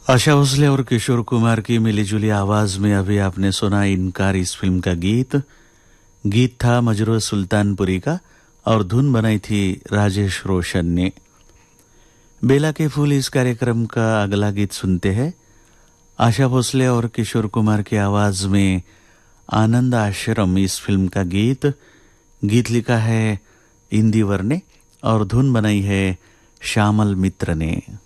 आशा भोसले और किशोर कुमार की मिलीजुली आवाज में अभी आपने सुना इनकार इस फिल्म का गीत। गीत था मजरूह सुल्तानपुरी का और धुन बनाई थी राजेश रोशन ने। बेला के फूल इस कार्यक्रम का अगला गीत सुनते हैं। आशा भोसले और किशोर कुमार की आवाज में आनंद आश्रम इस फिल्म का गीत। गीत लिखा है इंदिवर ने और धुन बनाई है श्यामल मित्र ने।